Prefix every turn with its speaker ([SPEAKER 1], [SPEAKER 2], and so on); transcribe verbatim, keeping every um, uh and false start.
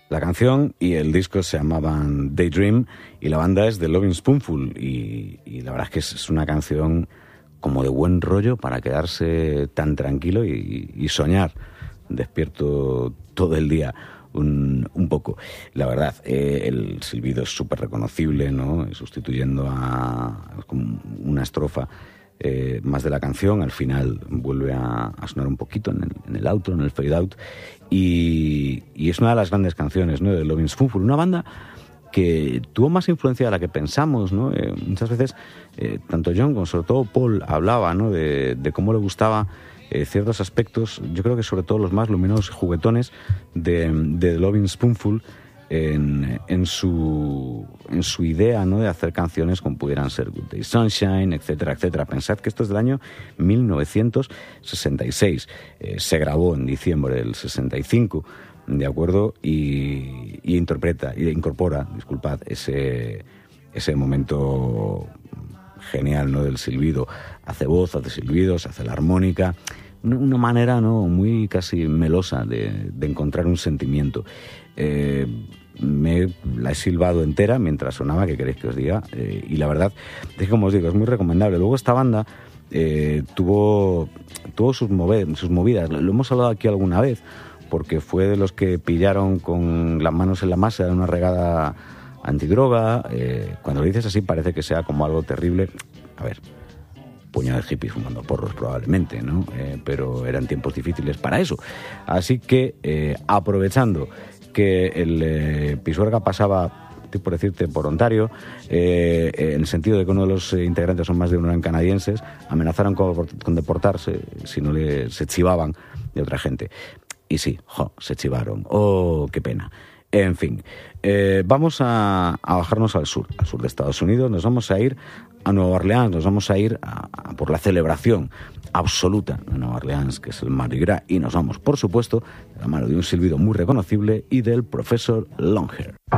[SPEAKER 1] La canción y el disco se llamaban Daydream y la banda es The Loving Spoonful y, y la verdad es que es, es una canción como de buen rollo para quedarse tan tranquilo y, y soñar despierto todo el día un, un poco. La verdad, eh, el silbido es súper reconocible, ¿no? Sustituyendo a, a una estrofa eh, más de la canción. Al final vuelve a, a sonar un poquito en el, en el outro, en el fade out, y, y es una de las grandes canciones, ¿no?, de Loving Spoonful, una banda que tuvo más influencia de la que pensamos, ¿no? Eh, muchas veces, eh, tanto John como sobre todo Paul hablaba, ¿no?, de, de cómo le gustaba eh, ciertos aspectos, yo creo que sobre todo los más luminosos, juguetones de, de The Loving Spoonful en, en, su, en su idea, ¿no?, de hacer canciones como pudieran ser Good Day Sunshine, etcétera, etcétera. Pensad que esto es del año mil novecientos sesenta y seis, eh, se grabó en diciembre del sesenta y cinco, de acuerdo, y, y interpreta, y incorpora, disculpad, ese, ese momento genial, ¿no?, del silbido. Hace voz, hace silbidos, hace la armónica, una, una manera, ¿no?, muy casi melosa de, de encontrar un sentimiento. Eh, me la he silbado entera mientras sonaba, ¿qué queréis que os diga? Eh, y la verdad es que, como os digo, es muy recomendable. Luego esta banda eh, tuvo, tuvo sus, mover, sus movidas, lo hemos hablado aquí alguna vez, porque fue de los que pillaron con las manos en la masa en una regada antidroga. Eh, cuando lo dices así parece que sea como algo terrible. A ver, puñado de hippies fumando porros probablemente, ¿no? Eh, pero eran tiempos difíciles para eso. Así que, eh, aprovechando que el eh, Pisuerga pasaba, estoy por decirte, por Ontario, eh, en el sentido de que uno de los integrantes son más de uno eran canadienses, amenazaron con, con deportarse si no le, se chivaban de otra gente. Y sí, jo, se chivaron. ¡Oh, qué pena! En fin, eh, vamos a, a bajarnos al sur, al sur de Estados Unidos. Nos vamos a ir a Nueva Orleans, nos vamos a ir a, a por la celebración absoluta de Nueva Orleans, que es el Mardi Gras, y nos vamos, por supuesto, de la mano de un silbido muy reconocible y del profesor Longhair.